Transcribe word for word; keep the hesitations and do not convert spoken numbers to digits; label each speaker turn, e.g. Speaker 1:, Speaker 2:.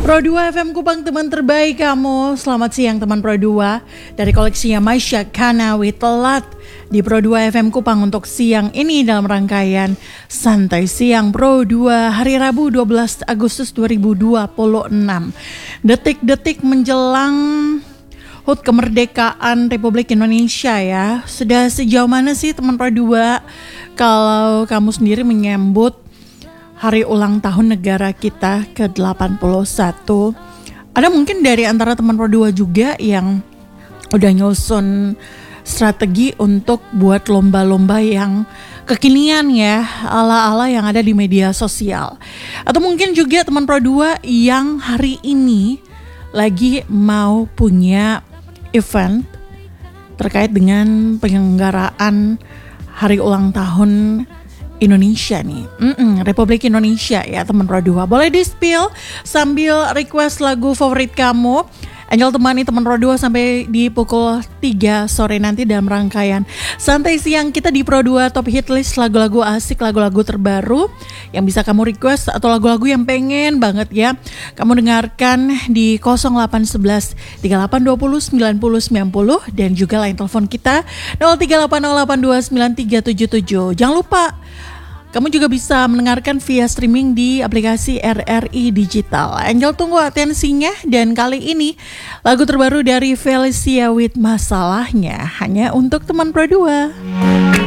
Speaker 1: Pro dua F M Kupang, teman terbaik kamu. Selamat siang teman Pro dua. Dari koleksinya Masya Kanawi Telat di Pro dua F M Kupang untuk siang ini dalam rangkaian Santai Siang Pro dua hari Rabu dua belas Agustus dua ribu dua puluh enam. Detik-detik menjelang H U T kemerdekaan Republik Indonesia ya. Sudah sejauh mana sih teman Pro dua kalau kamu sendiri menyambut hari ulang tahun negara kita ke delapan puluh satu. Ada mungkin dari antara teman Pro dua juga yang udah nyusun strategi untuk buat lomba-lomba yang kekinian ya, ala-ala yang ada di media sosial. Atau mungkin juga teman Pro dua yang hari ini lagi mau punya event terkait dengan penyelenggaraan hari ulang tahun Indonesia nih, Mm-mm, Republik Indonesia ya teman Pro dua. Boleh di-spill sambil request lagu favorit kamu. Angel temani teman Pro dua sampai di pukul tiga sore nanti dalam rangkaian Santai Siang kita di Pro dua Top Hit List, lagu-lagu asik, lagu-lagu terbaru yang bisa kamu request atau lagu-lagu yang pengen banget ya kamu dengarkan di nol delapan satu satu tiga delapan dua nol sembilan nol sembilan nol dan juga line telepon kita nol tiga delapan nol delapan dua sembilan tiga tujuh tujuh. Jangan lupa kamu juga bisa mendengarkan via streaming di aplikasi R R I Digital. Angel tunggu atensinya, dan kali ini lagu terbaru dari Felicia with Masalahnya hanya untuk teman Pro dua.